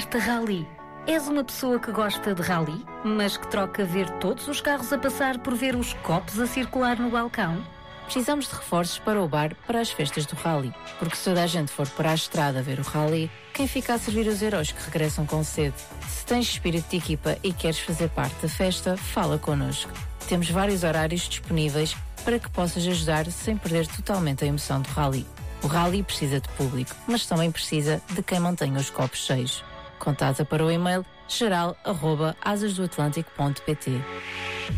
Pista Rally. És uma pessoa que gosta de rally, mas que troca ver todos os carros a passar por ver os copos a circular no balcão? Precisamos de reforços para o bar para as festas do rally, porque se toda a gente for para a estrada ver o rally, quem fica a servir os heróis que regressam com sede? Se tens espírito de equipa e queres fazer parte da festa, fala connosco. Temos vários horários disponíveis para que possas ajudar sem perder totalmente a emoção do rally. O rally precisa de público, mas também precisa de quem mantenha os copos cheios. Contata para o e-mail geral@asasdoatlantico.pt.